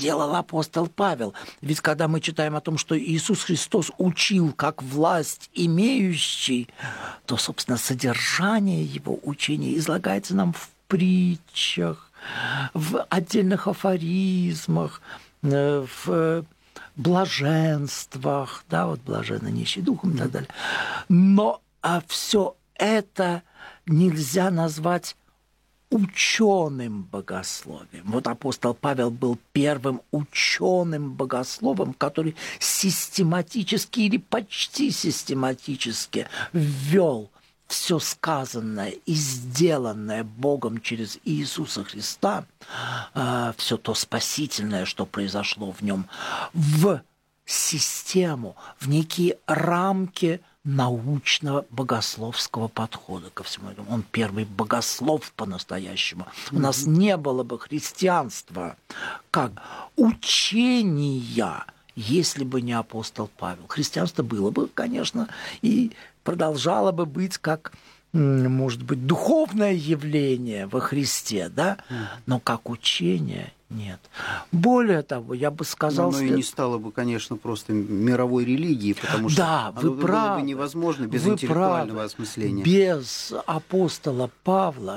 сделал апостол Павел. Ведь когда мы читаем о том, что Иисус Христос учил как власть имеющий, то, собственно, содержание его учения излагается нам в притчах, в отдельных афоризмах, в блаженствах, да, вот блаженны нищие духом и так далее. Но все это нельзя назвать ученым богословием. Вот апостол Павел был первым ученым богословом, который систематически или почти систематически ввел все сказанное и сделанное Богом через Иисуса Христа, все то спасительное, что произошло в нем, в систему, в некие рамки научного богословского подхода ко всему этому. Он первый богослов по-настоящему. У нас не было бы христианства как учения, если бы не апостол Павел. Христианство было бы, конечно, и продолжало бы быть как, может быть, духовное явление во Христе, да? Но как учение нет. Более того, я бы сказал... Но оно и не стало бы, конечно, просто мировой религией, потому что да, оно было бы невозможно без интеллектуального осмысления. Без апостола Павла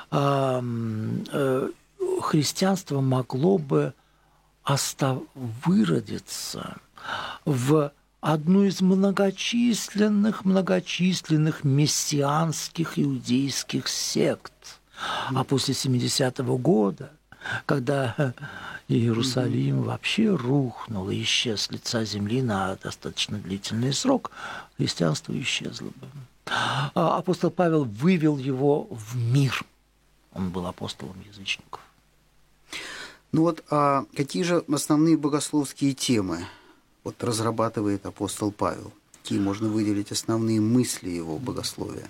христианство могло бы выродиться в одну из многочисленных мессианских иудейских сект. А после 70-го года, когда Иерусалим вообще рухнул и исчез с лица земли на достаточно длительный срок, христианство исчезло бы. Апостол Павел вывел его в мир. Он был апостолом язычников. Ну вот, а какие же основные богословские темы вот разрабатывает апостол Павел? Какие можно выделить основные мысли его богословия?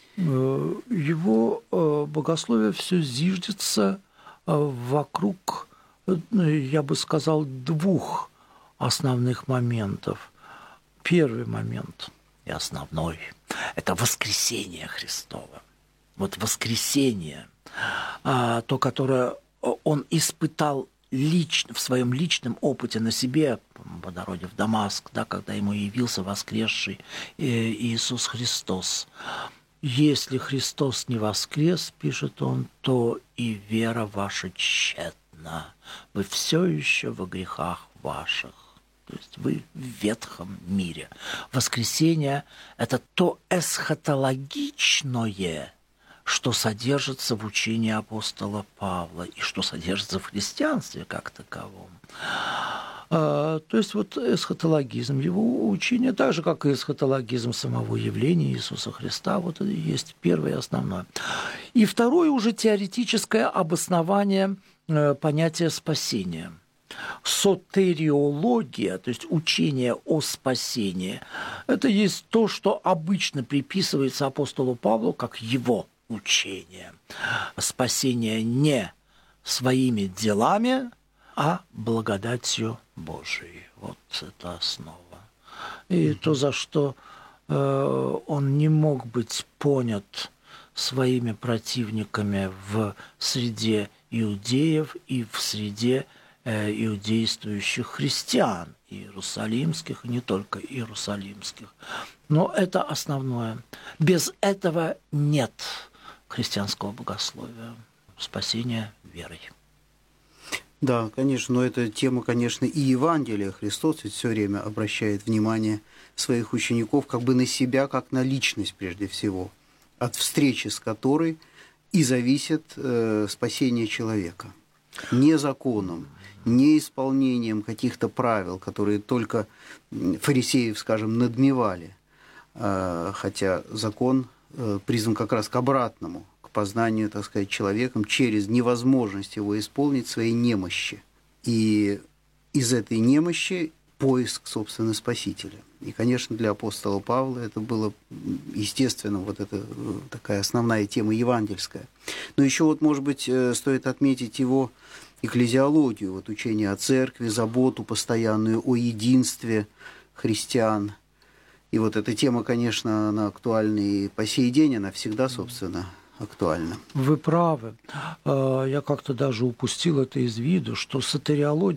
Его богословие все зиждется вокруг, я бы сказал, двух основных моментов. Первый момент и основной – это воскресение Христово. Вот воскресение, то, которое он испытал лично, в своем личном опыте на себе по дороге в Дамаск, да, когда ему явился воскресший Иисус Христос. «Если Христос не воскрес, — пишет он, — то и вера ваша тщетна. Вы все еще во грехах ваших». То есть вы в ветхом мире. Воскресение – это то эсхатологичное, что содержится в учении апостола Павла и что содержится в христианстве как таковом. То есть вот эсхатологизм, его учение, так же, как и эсхатологизм самого явления Иисуса Христа, вот это и есть первое и основное. И второе уже теоретическое обоснование понятия спасения. Сотериология, то есть учение о спасении, это есть то, что обычно приписывается апостолу Павлу как его учение. Спасение не своими делами, а благодатью Божией. Вот это основа. И то, за что он не мог быть понят своими противниками в среде иудеев и в среде иудействующих христиан, иерусалимских, и не только иерусалимских. Но это основное. Без этого нет христианского богословия, спасения верой. Да, конечно, но эта тема, конечно, и Евангелия. Христос ведь все время обращает внимание своих учеников как бы на себя, как на личность прежде всего, от встречи с которой и зависит спасение человека. Не законом, не исполнением каких-то правил, которые только фарисеев, скажем, надмевали, хотя закон призван как раз к обратному, к познанию, так сказать, человеком через невозможность его исполнить своей немощи. И из этой немощи поиск, собственно, Спасителя. И, конечно, для апостола Павла это было, естественно, вот это такая основная тема евангельская. Но еще вот, может быть, стоит отметить его экклезиологию, вот учение о церкви, заботу постоянную о единстве христиан. И вот эта тема, конечно, она актуальна и по сей день, она всегда, собственно, актуальна. Вы правы. Я как-то даже упустил это из виду, что сатериология